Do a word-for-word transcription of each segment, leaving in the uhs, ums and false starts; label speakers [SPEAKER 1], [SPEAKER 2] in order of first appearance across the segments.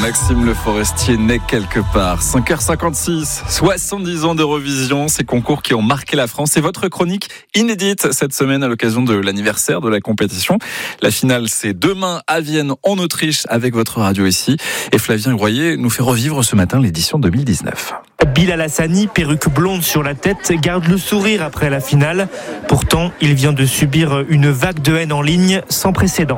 [SPEAKER 1] Maxime Le Forestier naît quelque part. cinq heures cinquante-six, soixante-dix ans d'Eurovision, ces concours qui ont marqué la France. C'est votre chronique inédite cette semaine à l'occasion de l'anniversaire de la compétition. La finale, c'est demain à Vienne, en Autriche, avec votre radio ici. Et Flavien Groyer nous fait revivre ce matin l'édition deux mille dix-neuf.
[SPEAKER 2] Bilal Hassani, perruque blonde sur la tête, garde le sourire après la finale. Pourtant, il vient de subir une vague de haine en ligne sans précédent.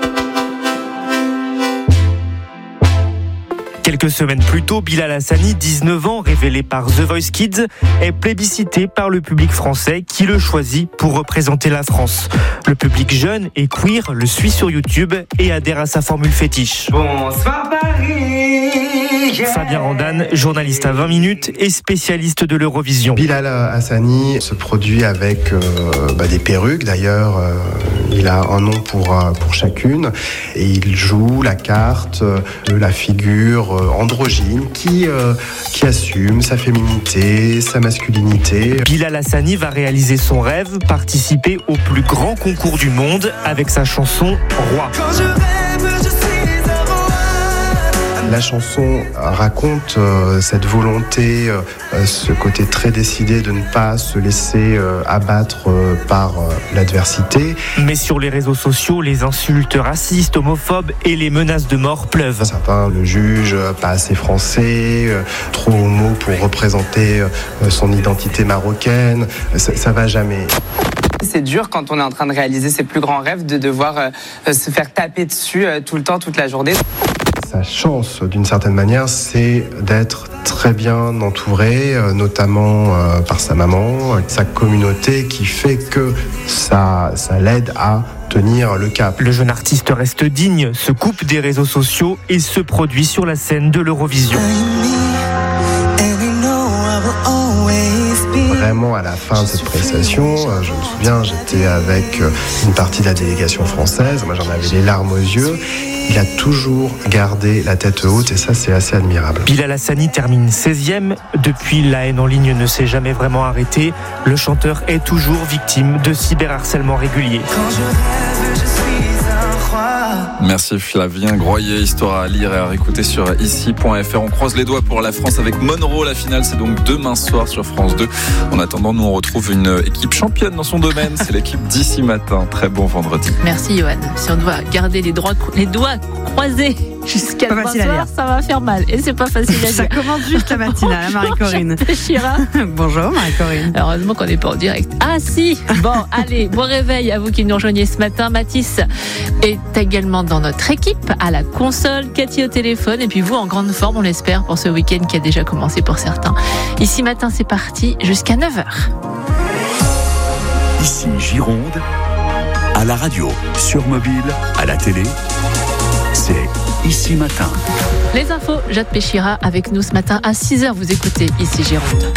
[SPEAKER 2] Quelques semaines plus tôt, Bilal Hassani, dix-neuf ans, révélé par The Voice Kids, est plébiscité par le public français qui le choisit pour représenter la France. Le public jeune et queer le suit sur YouTube et adhère à sa formule fétiche.
[SPEAKER 3] Bonsoir Paris.
[SPEAKER 2] Fabien Randan, journaliste à vingt minutes et spécialiste de l'Eurovision.
[SPEAKER 4] Bilal Hassani se produit avec euh, bah, des perruques. D'ailleurs, euh, il a un nom pour, euh, pour chacune. Et il joue la carte de la figure euh, androgyne qui, euh, qui assume sa féminité, sa masculinité.
[SPEAKER 2] Bilal Hassani va réaliser son rêve, participer au plus grand concours du monde avec sa chanson « Roi ».
[SPEAKER 3] Quand je rêve, je suis un roi.
[SPEAKER 4] La chanson raconte euh, cette volonté, euh, ce côté très décidé de ne pas se laisser euh, abattre euh, par euh, l'adversité.
[SPEAKER 2] Mais sur les réseaux sociaux, les insultes racistes, homophobes et les menaces de mort pleuvent.
[SPEAKER 4] Certains le jugent euh, pas assez français, euh, trop homo pour représenter euh, son identité marocaine. Ça, ça va jamais.
[SPEAKER 5] C'est dur quand on est en train de réaliser ses plus grands rêves de devoir euh, se faire taper dessus euh, tout le temps, toute la journée.
[SPEAKER 4] Sa chance, d'une certaine manière, c'est d'être très bien entouré, euh, notamment euh, par sa maman, euh, sa communauté qui fait que ça, ça l'aide à tenir le cap.
[SPEAKER 2] Le jeune artiste reste digne, se coupe des réseaux sociaux et se produit sur la scène de l'Eurovision.
[SPEAKER 4] Vraiment, à la fin de cette prestation, euh, je me souviens, j'étais avec euh, une partie de la délégation française. Moi, j'en avais les larmes aux yeux. Il a toujours gardé la tête haute et ça, c'est assez admirable.
[SPEAKER 2] Bilal Hassani termine seizième. Depuis, la haine en ligne ne s'est jamais vraiment arrêtée. Le chanteur est toujours victime de cyberharcèlement régulier.
[SPEAKER 3] Quand je rêve, je suis un roi.
[SPEAKER 1] Merci Flavien Groyer, histoire à lire et à réécouter sur ici point f r. On croise les doigts pour la France avec Monroe. La finale, c'est donc demain soir sur France deux. En attendant, nous on retrouve une équipe championne dans son domaine. C'est l'équipe d'Ici Matin. Très bon vendredi.
[SPEAKER 6] Merci Johan. Si on doit garder les, droits, les doigts croisés jusqu'à demain soir, ça va faire mal. Et c'est pas facile à dire.
[SPEAKER 7] Ça commence juste la matinale, hein, Marie-Corinne. Bonjour Marie-Corinne.
[SPEAKER 6] Heureusement qu'on n'est pas en direct. Ah si. Bon, allez, bon réveil à vous qui nous rejoignez ce matin. Mathis est également dans notre équipe à la console, Cathy au téléphone et puis vous en grande forme, on l'espère, pour ce week-end qui a déjà commencé pour certains. Ici Matin, c'est parti jusqu'à neuf heures.
[SPEAKER 8] Ici Gironde, à la radio, sur mobile, à la télé, c'est Ici Matin.
[SPEAKER 6] Les infos, Jade Péchira avec nous ce matin à six heures. Vous écoutez Ici Gironde.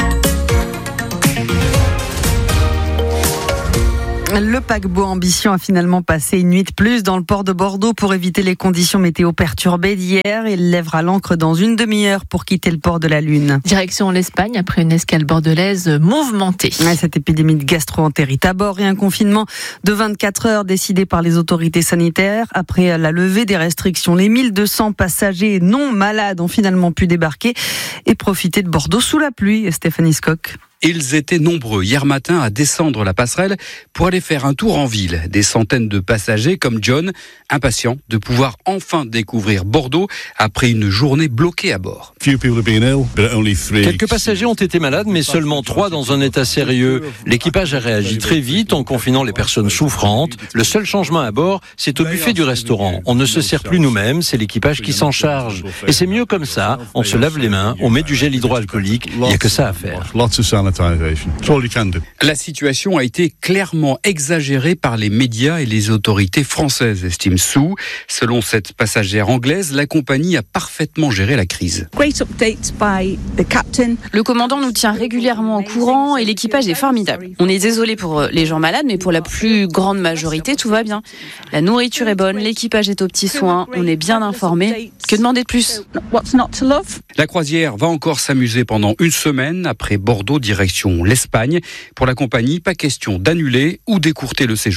[SPEAKER 7] Le paquebot Ambition a finalement passé une nuit de plus dans le port de Bordeaux pour éviter les conditions météo perturbées d'hier. Il lèvera l'ancre dans une demi-heure pour quitter le port de la Lune.
[SPEAKER 6] Direction l'Espagne après une escale bordelaise mouvementée.
[SPEAKER 7] Ouais, cette épidémie de gastro-entérite à bord et un confinement de vingt-quatre heures décidé par les autorités sanitaires. Après la levée des restrictions, les mille deux cents passagers non malades ont finalement pu débarquer et profiter de Bordeaux sous la pluie. Stéphanie Skock.
[SPEAKER 9] Ils étaient nombreux hier matin à descendre la passerelle pour aller faire un tour en ville. Des centaines de passagers comme John, impatients de pouvoir enfin découvrir Bordeaux après une journée bloquée à bord.
[SPEAKER 10] Quelques passagers ont été malades, mais seulement trois dans un état sérieux. L'équipage a réagi très vite en confinant les personnes souffrantes. Le seul changement à bord, c'est au buffet du restaurant. On ne se sert plus nous-mêmes, c'est l'équipage qui s'en charge. Et c'est mieux comme ça, on se lave les mains, on met du gel hydroalcoolique, il n'y a que ça à faire.
[SPEAKER 9] La situation a été clairement exagérée par les médias et les autorités françaises, estime Sue. Selon cette passagère anglaise, la compagnie a parfaitement géré la crise.
[SPEAKER 11] Le commandant nous tient régulièrement au courant et l'équipage est formidable. On est désolé pour les gens malades, mais pour la plus grande majorité, tout va bien. La nourriture est bonne, l'équipage est aux petits soins, on est bien informé. Que demander de plus ?
[SPEAKER 9] La croisière va encore s'amuser pendant une semaine après Bordeaux, direction l'Espagne. Pour la compagnie, pas question d'annuler ou d'écourter le séjour.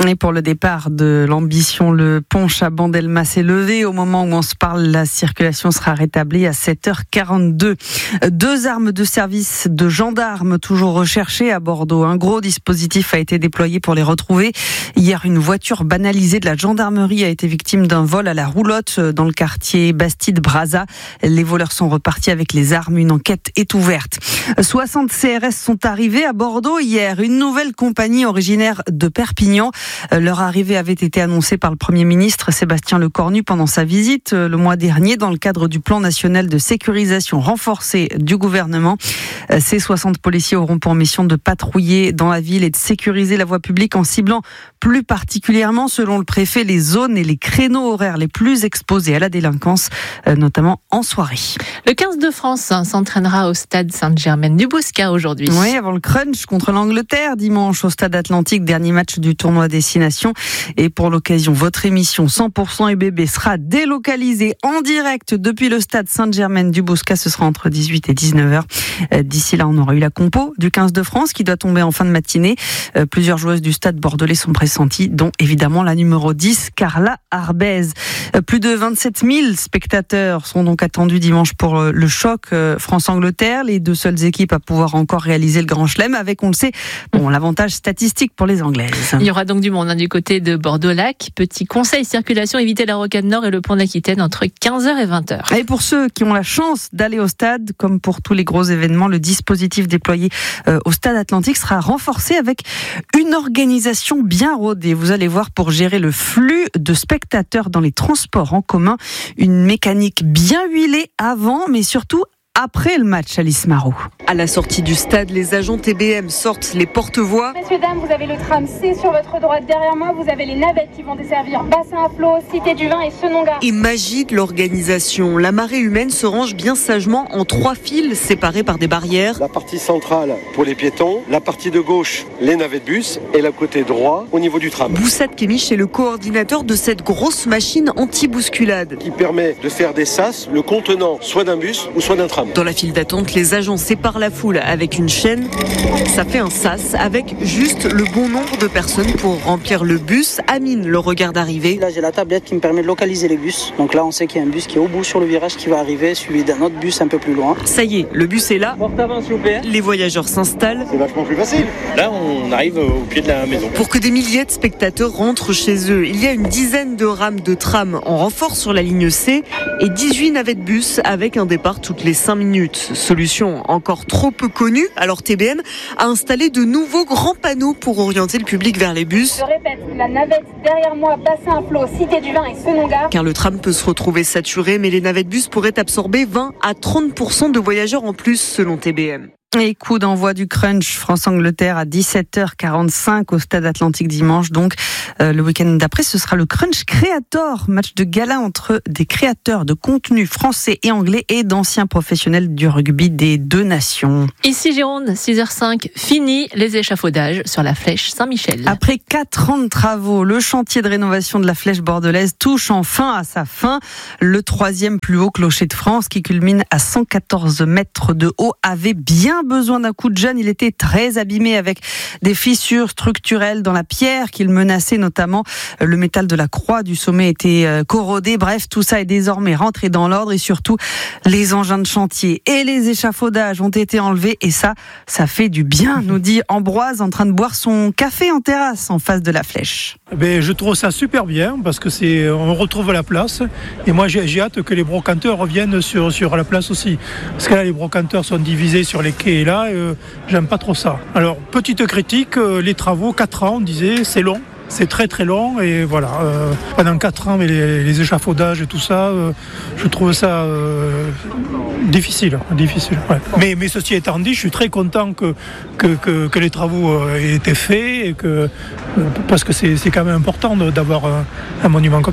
[SPEAKER 7] Et pour le départ de l'ambition, le pont Chaban-Delmas est levé. Au moment où on se parle, la circulation sera rétablie à sept heures quarante-deux. Deux armes de service de gendarmes toujours recherchées à Bordeaux. Un gros dispositif a été déployé pour les retrouver. Hier, une voiture banalisée de la gendarmerie a été victime d'un vol à la roulotte dans le quartier Bastide-Brazza. Les voleurs sont repartis avec les armes. Une enquête est ouverte. soixante C R S sont arrivés à Bordeaux hier. Une nouvelle compagnie originaire de Perpignan. Leur arrivée avait été annoncée par le Premier ministre Sébastien Lecornu pendant sa visite le mois dernier dans le cadre du plan national de sécurisation renforcée du gouvernement. Ces soixante policiers auront pour mission de patrouiller dans la ville et de sécuriser la voie publique en ciblant plus particulièrement, selon le préfet, les zones et les créneaux horaires les plus exposés à la délinquance, notamment en soirée.
[SPEAKER 6] Le quinze de France s'entraînera au stade Sainte-Germaine-du-Bouscat aujourd'hui.
[SPEAKER 7] Oui, avant le crunch contre l'Angleterre dimanche au stade Atlantique, dernier match du tournoi Destination. Et pour l'occasion, votre émission cent pour cent U B B sera délocalisée en direct depuis le stade Sainte-Germaine-du-Bouscat. Ce sera entre dix-huit et dix-neuf heures. D'ici là, on aura eu la compo du quinze de France qui doit tomber en fin de matinée. Plusieurs joueuses du stade bordelais sont pressenties, dont évidemment la numéro dix, Carla Arbez. Plus de vingt-sept mille spectateurs sont donc attendus dimanche pour le choc France-Angleterre. Les deux seules équipes à pouvoir encore réaliser le Grand Chelem avec, on le sait, bon, l'avantage statistique pour les Anglaises.
[SPEAKER 6] Il y aura donc du monde hein, du côté de Bordeaux-Lac. Petit conseil circulation, évitez la rocade nord et le pont d'Aquitaine entre quinze heures et vingt heures.
[SPEAKER 7] Et pour ceux qui ont la chance d'aller au stade, comme pour tous les gros événements, le dispositif déployé euh, au stade Atlantique sera renforcé avec une organisation bien rodée. Vous allez voir, pour gérer le flux de spectateurs dans les transports en commun, une mécanique bien huilée avant, mais surtout après le match, Alice Marot.
[SPEAKER 12] À la sortie du stade, les agents T B M sortent les porte-voix.
[SPEAKER 13] Messieurs, dames, vous avez le tram C sur votre droite derrière moi. Vous avez les navettes qui vont desservir Bassin à Flot, Cité du Vin et Senonga.
[SPEAKER 12] Et magie de l'organisation. La marée humaine se range bien sagement en trois files séparées par des barrières.
[SPEAKER 14] La partie centrale pour les piétons, la partie de gauche, les navettes bus et le côté droit au niveau du tram.
[SPEAKER 12] Boussat Kémich est le coordinateur de cette grosse machine anti-bousculade.
[SPEAKER 14] Qui permet de faire des sas, le contenant soit d'un bus ou soit d'un tram.
[SPEAKER 12] Dans la file d'attente, les agents séparent la foule avec une chaîne. Ça fait un sas avec juste le bon nombre de personnes pour remplir le bus. Amine le regarde arriver.
[SPEAKER 15] Là, j'ai la tablette qui me permet de localiser les bus. Donc là, on sait qu'il y a un bus qui est au bout sur le virage qui va arriver, suivi d'un autre bus un peu plus loin.
[SPEAKER 12] Ça y est, le bus est là.
[SPEAKER 15] Porte avant, s'il vous plaît.
[SPEAKER 12] Les voyageurs s'installent.
[SPEAKER 14] C'est vachement plus facile.
[SPEAKER 16] Là, on arrive au pied de la maison.
[SPEAKER 12] Pour que des milliers de spectateurs rentrent chez eux, il y a une dizaine de rames de tram en renfort sur la ligne C et dix-huit navettes bus avec un départ toutes les cinq minutes. Solution encore trop peu connue, alors T B M a installé de nouveaux grands panneaux pour orienter le public vers les bus.
[SPEAKER 13] Je répète, la navette derrière moi, Bassin à Flot, Cité du Vin et Senonga.
[SPEAKER 12] Car le tram peut se retrouver saturé, mais les navettes bus pourraient absorber vingt à trente pour cent de voyageurs en plus selon T B M.
[SPEAKER 7] Et coup d'envoi du crunch France-Angleterre à dix-sept heures quarante-cinq au stade Atlantique dimanche. Donc euh, le week-end d'après, ce sera le Crunch Creator, match de gala entre des créateurs de contenu français et anglais et d'anciens professionnels du rugby des deux nations.
[SPEAKER 6] Ici Gironde, six heures cinq, fini les échafaudages sur la flèche Saint-Michel.
[SPEAKER 7] Après quatre ans de travaux, le chantier de rénovation de la flèche bordelaise touche enfin à sa fin. Le troisième plus haut clocher de France, qui culmine à cent quatorze mètres de haut, avait bien besoin d'un coup de jeune. Il était très abîmé avec des fissures structurelles dans la pierre qu'il menaçait, notamment le métal de la croix du sommet était corrodé. Bref, tout ça est désormais rentré dans l'ordre et surtout les engins de chantier et les échafaudages ont été enlevés et ça, ça fait du bien, nous dit Ambroise en train de boire son café en terrasse en face de la flèche.
[SPEAKER 17] Ben, je trouve ça super bien parce que c'est, on retrouve la place et moi j'ai, j'ai hâte que les brocanteurs reviennent sur, sur la place aussi. Parce que là les brocanteurs sont divisés sur les quais et là euh, j'aime pas trop ça. Alors petite critique, euh, les travaux, quatre ans on disait, c'est long. C'est très très long et voilà, euh, pendant quatre ans, mais les, les échafaudages et tout ça, euh, je trouve ça euh, difficile. difficile ouais. mais, mais ceci étant dit, je suis très content que, que, que, que les travaux aient été faits, et que, parce que c'est, c'est quand même important d'avoir un, un monument comme ça.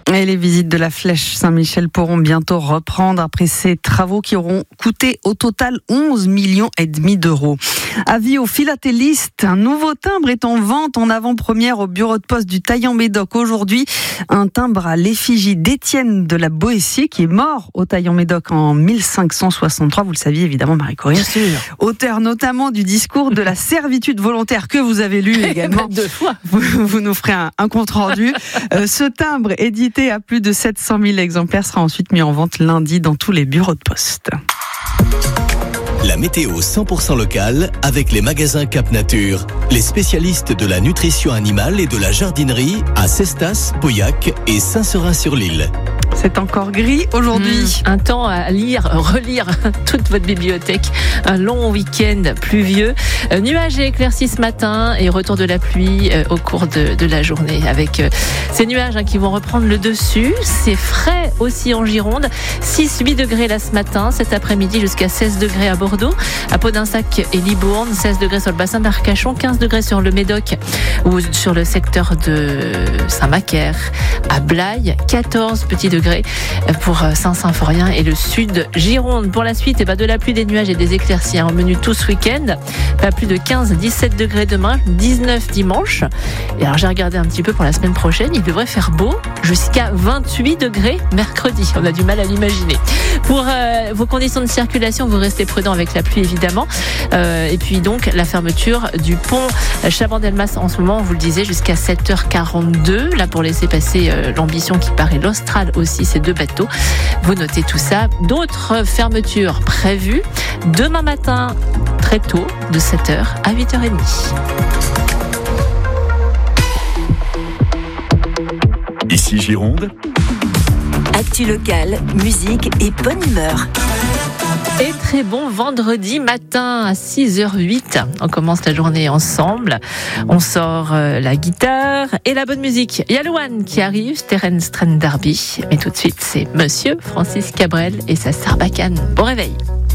[SPEAKER 7] Et les visites de la Flèche Saint-Michel pourront bientôt reprendre après ces travaux qui auront coûté au total onze millions et demi d'euros. Avis aux philatélistes, un nouveau timbre est en vente en avant-première au bureau de poste du Taillan-Médoc aujourd'hui. Un timbre à l'effigie d'Étienne de la Boétie qui est mort au Taillan-Médoc en mille cinq cent soixante-trois. Vous le saviez évidemment, Marie-Corinne.
[SPEAKER 6] Bien sûr.
[SPEAKER 7] Auteur notamment du discours de la servitude volontaire que vous avez lu également.
[SPEAKER 6] Deux fois.
[SPEAKER 7] Vous, vous nous ferez un, un compte rendu. Euh, ce timbre édité à plus de sept cent mille exemplaires sera ensuite mis en vente lundi dans tous les bureaux de poste.
[SPEAKER 18] La météo cent pour cent locale avec les magasins Cap Nature. Les spécialistes de la nutrition animale et de la jardinerie à Cestas, Pauillac et Saint-Seurin-sur-l'Île.
[SPEAKER 7] C'est encore gris aujourd'hui.
[SPEAKER 6] Mmh, un temps à lire, relire toute votre bibliothèque. Un long week-end pluvieux. Euh, nuages et éclaircies ce matin et retour de la pluie euh, au cours de, de la journée. Avec euh, ces nuages hein, qui vont reprendre le dessus. C'est frais aussi en Gironde. six huit degrés là ce matin. Cet après-midi jusqu'à seize degrés à Bordeaux. À Podinsac et Libourne. seize degrés sur le bassin d'Arcachon. quinze degrés sur le Médoc ou sur le secteur de Saint-Macaire. À Blaye, quatorze petits degrés pour Saint-Symphorien et le sud Gironde. Pour la suite, et ben de la pluie, des nuages et des éclaircies en menu tout ce week-end. Pas plus de quinze à dix-sept degrés demain, dix-neuf dimanche. Et alors j'ai regardé un petit peu pour la semaine prochaine, il devrait faire beau jusqu'à vingt-huit degrés mercredi. On a du mal à l'imaginer. Pour euh, vos conditions de circulation, vous restez prudents avec la pluie évidemment. Euh, et puis donc la fermeture du pont Chabandelmas en ce moment, on vous le disait, jusqu'à sept heures quarante-deux. Là pour laisser passer euh, l'Ambition qui part et l'Austral aussi, ces deux bateaux. Vous notez tout ça. D'autres fermetures prévues demain matin très tôt de sept heures à huit heures trente.
[SPEAKER 8] Ici Gironde.
[SPEAKER 19] Actu locale, musique et bonne humeur.
[SPEAKER 6] Et très bon vendredi matin à six heures huit. On commence la journée ensemble. On sort euh, la guitare et la bonne musique. Il y a Louane qui arrive, Terence Strand Derby. Mais tout de suite, c'est Monsieur Francis Cabrel et sa Sarbacane. Bon réveil.